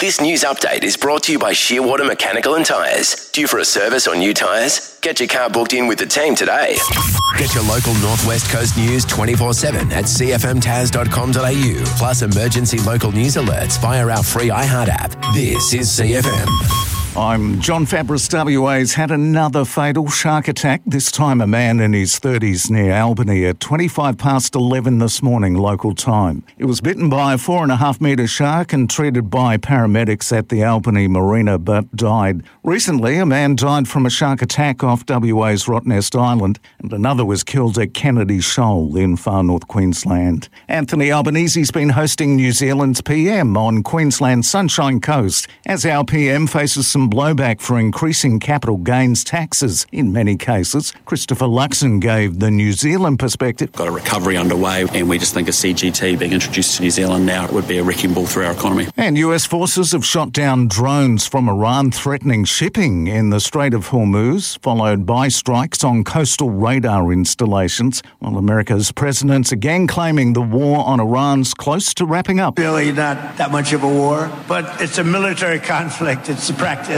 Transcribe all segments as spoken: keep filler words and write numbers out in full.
This news update is brought to you by Shearwater Mechanical and Tyres. Due for a service or new tyres? Get your car booked in with the team today. Get your local Northwest Coast news twenty-four seven at c f m taz dot com dot a u, plus emergency local news alerts via our free iHeart app. This is C F M. I'm John Fabris. W A's had another fatal shark attack, this time a man in his thirties near Albany at twenty-five past eleven this morning local time. He was bitten by a four and a half metre shark and treated by paramedics at the Albany Marina but died. Recently, a man died from a shark attack off W A's Rottnest Island and another was killed at Kennedy Shoal in far north Queensland. Anthony Albanese's been hosting New Zealand's P M on Queensland's Sunshine Coast as our P M faces some blowback for increasing capital gains taxes in many cases. Christopher Luxon gave the New Zealand perspective. Got a recovery underway and we just think a C G T being introduced to New Zealand now would be a wrecking ball through our economy. And U S forces have shot down drones from Iran threatening shipping in the Strait of Hormuz, followed by strikes on coastal radar installations, while America's president's again claiming the war on Iran's close to wrapping up. Really not that much of a war, but it's a military conflict. It's a practice.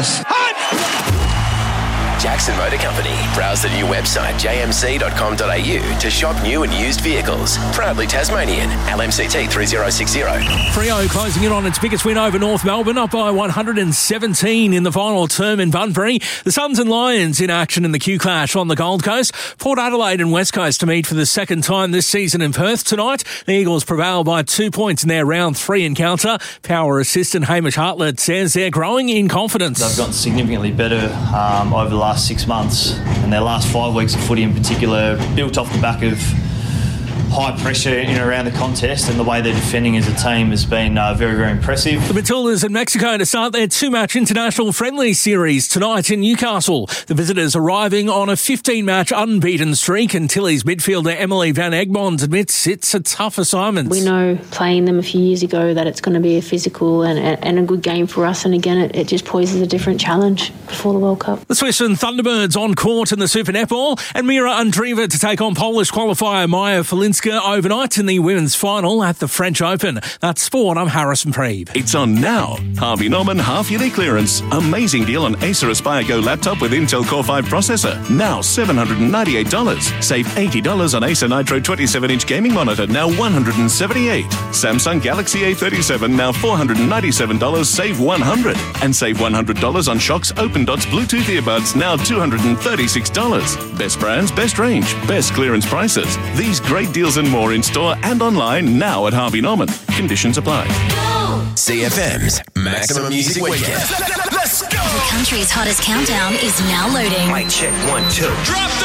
Jackson Motor Company. Browse the new website j m c dot com dot a u to shop new and used vehicles. Proudly Tasmanian. L M C T three zero six zero. Freo closing in on its biggest win over North Melbourne, up by one hundred seventeen in the final term in Bunbury. The Suns and Lions in action in the Q Clash on the Gold Coast. Port Adelaide and West Coast to meet for the second time this season in Perth tonight. The Eagles prevail by two points in their round three encounter. Power assistant Hamish Hartlett says they're growing in confidence. They've gotten significantly better um, over the last six months, and their last five weeks of footy in particular, built off the back of high pressure in and around the contest, and the way they're defending as a team has been uh, very, very impressive. The Matildas in Mexico to start their two-match international friendly series tonight in Newcastle. The visitors arriving on a fifteen-match unbeaten streak, and Tilly's midfielder Emily Van Egmond admits it's a tough assignment. We know playing them a few years ago that it's going to be a physical and, and a good game for us, and again it, it just poses a different challenge before the World Cup. The Swisston Thunderbirds on court in the Super Netball, and Mira Andreeva to take on Polish qualifier Maja Falinska overnight in the women's final at the French Open. That's sport. I'm Harrison Preeb. It's on now. Harvey Norman half-yearly clearance. Amazing deal on Acer Aspire Go laptop with Intel Core five processor. Now seven hundred ninety-eight dollars. Save eighty dollars on Acer Nitro twenty-seven inch gaming monitor, now one hundred seventy-eight dollars. Samsung Galaxy A thirty-seven, now four hundred ninety-seven dollars. Save one hundred dollars. And save one hundred dollars on Shox Open Dots Bluetooth earbuds, now two hundred thirty-six dollars. Best brands, best range, best clearance prices. These great deals and more in store and online now at Harvey Norman. Conditions apply. C F M's Maximum Music Weekend. Let's go! The country's hottest countdown is now loading. Mic check one, two. Drop